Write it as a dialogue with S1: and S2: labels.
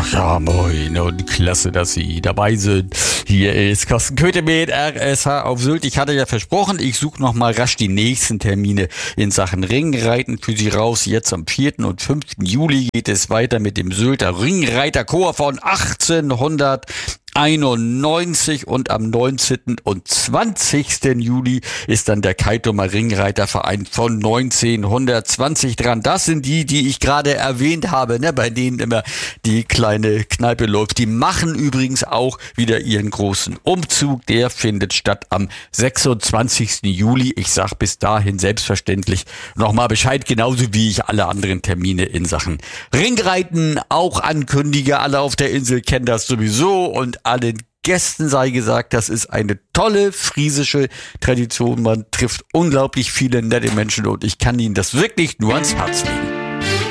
S1: Ja, moin und klasse, dass Sie dabei sind. Hier ist Carsten Köthe mit RSH auf Sylt. Ich hatte ja versprochen, ich suche noch mal rasch die nächsten Termine in Sachen Ringreiten für Sie raus. Jetzt am 4. und 5. Juli geht es weiter mit dem Sylter Ringreiterchor von 1891 und am 19. und 20. Juli ist dann der Kaitumer Ringreiterverein von 1920 dran. Das sind die ich gerade erwähnt habe, ne, bei denen immer die kleine Kneipe läuft. Die machen übrigens auch wieder ihren großen Umzug. Der findet statt am 26. Juli. Ich sag bis dahin selbstverständlich nochmal Bescheid, genauso wie ich alle anderen Termine in Sachen Ringreiten auch ankündige. Alle auf der Insel kennen das sowieso und allen Gästen sei gesagt, das ist eine tolle friesische Tradition. Man trifft unglaublich viele nette Menschen und ich kann Ihnen das wirklich nur ans Herz legen.